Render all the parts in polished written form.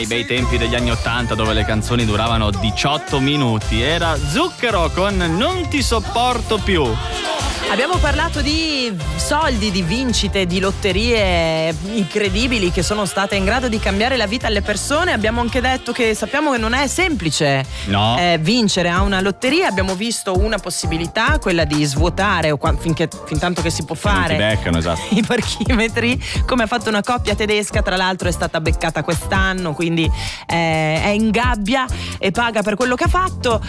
ai bei tempi degli anni 80 dove le canzoni duravano 18 minuti. Era Zucchero con Non ti sopporto più. Abbiamo parlato di soldi, di vincite, di lotterie incredibili che sono state in grado di cambiare la vita alle persone. Abbiamo anche detto che sappiamo che non è semplice vincere a una lotteria. Abbiamo visto una possibilità, quella di svuotare fin tanto che si può fare, non ti beccano, esatto, i parchimetri, come ha fatto una coppia tedesca, tra l'altro è stata beccata quest'anno, quindi è in gabbia e paga per quello che ha fatto.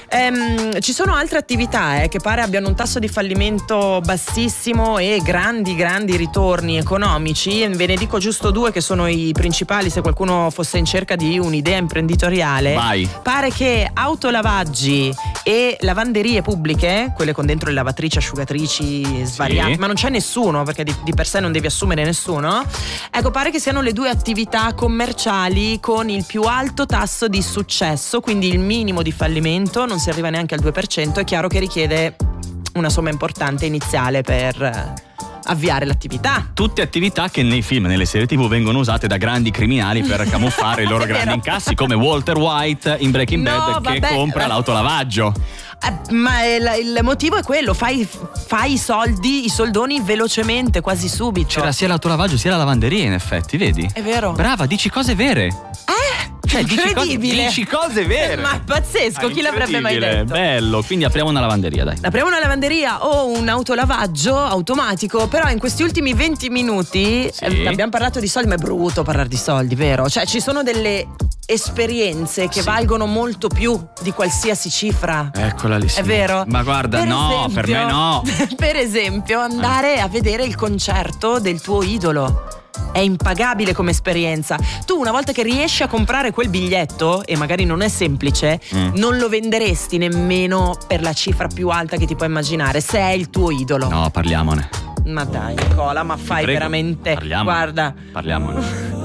Ci sono altre attività che pare abbiano un tasso di fallimento bassissimo e grandi ritorni economici. Ve ne dico giusto due che sono i principali se qualcuno fosse in cerca di un'idea imprenditoriale. Vai. Pare che autolavaggi e lavanderie pubbliche, quelle con dentro le lavatrici, asciugatrici svariate, sì, ma non c'è nessuno perché di per sé non devi assumere nessuno, ecco, pare che siano le due attività commerciali con il più alto tasso di successo, quindi il minimo di fallimento, non si arriva neanche al 2%. È chiaro che richiede una somma importante iniziale per avviare l'attività. Tutte attività che nei film e nelle serie TV vengono usate da grandi criminali per camuffare i loro grandi incassi, come Walter White in Breaking Bad che compra l'autolavaggio. Ma il motivo è quello, fai i soldi, i soldoni velocemente, quasi subito. C'era sia l'autolavaggio sia la lavanderia, in effetti, vedi? È vero. Brava, dici cose vere. Cioè, incredibile. Dici cose vere. Ma è pazzesco, chi l'avrebbe mai detto? Bello, quindi apriamo una lavanderia, dai. Apriamo una lavanderia o un autolavaggio automatico. Però in questi ultimi 20 minuti abbiamo parlato di soldi, ma è brutto parlare di soldi, vero? Cioè ci sono delle esperienze che valgono molto più di qualsiasi cifra. Eccola lì, sì. È vero? Ma guarda, per me no. Per esempio andare a vedere il concerto del tuo idolo è impagabile come esperienza. Tu una volta che riesci a comprare quel biglietto, e magari non è semplice, non lo venderesti nemmeno per la cifra più alta che ti puoi immaginare, se è il tuo idolo. No, parliamone. Ma dai Nicola, ma fai veramente. Guarda, parliamone.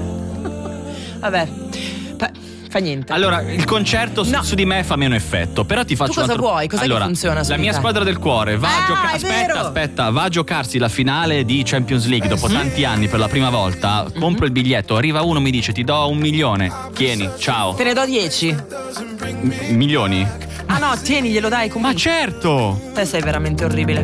Vabbè, fa niente. Allora, il concerto su di me fa meno effetto, però ti faccio tu cosa vuoi? Cos'è che funziona? La mia squadra del cuore va va a giocarsi la finale di Champions League dopo tanti anni per la prima volta. Compro il biglietto, arriva uno, mi dice: ti do 1 milione, tieni, ciao. Te ne do 10 milioni? Ah no, tieni, glielo dai comunque. Ma certo! Te sei veramente orribile.